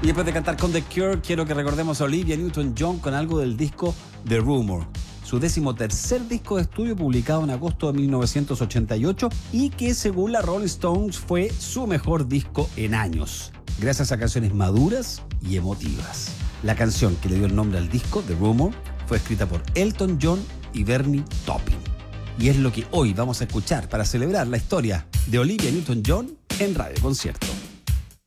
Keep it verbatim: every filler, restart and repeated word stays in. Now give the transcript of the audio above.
Y después de cantar con The Cure, quiero que recordemos a Olivia Newton-John con algo del disco The Rumor, su decimotercer disco de estudio publicado en agosto de mil novecientos ochenta y ocho y que según la Rolling Stones fue su mejor disco en años, gracias a canciones maduras y emotivas. La canción que le dio el nombre al disco, The Rumor, fue escrita por Elton John y Bernie Taupin. Y es lo que hoy vamos a escuchar para celebrar la historia de Olivia Newton-John en Radio Concierto.